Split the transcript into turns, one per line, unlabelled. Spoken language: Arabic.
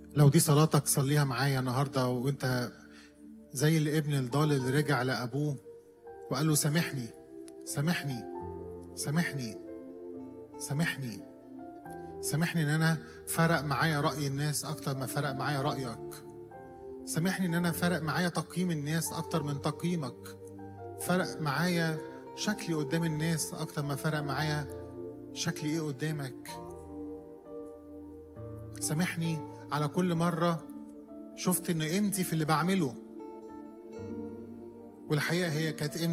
لو دي صلاتك صليها معايا النهارده وانت زي الابن الضال اللي رجع لابوه وقال له سامحني سامحني سامحني سامحني سامحني ان انا فرق معايا رأي الناس اكتر ما فرق معايا رأيك. سامحني ان انا فرق معايا تقييم الناس اكتر من تقييمك. فرق معايا شكلي قدام الناس اكتر ما فرق معايا شكلي ايه قدامك. سامحني على كل مرة شفت ان قيمتي في اللي بعمله والحقيقة هي كانت